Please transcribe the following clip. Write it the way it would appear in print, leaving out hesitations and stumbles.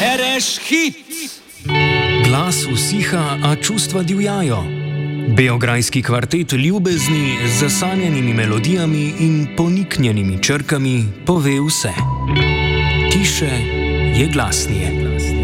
Bereš hit! Glas usiha, a čustva divjajo. Beograjski kvartet ljubezni z zasanjanimi melodijami in poniknjenimi črkami pove vse. Tiše je glasnije.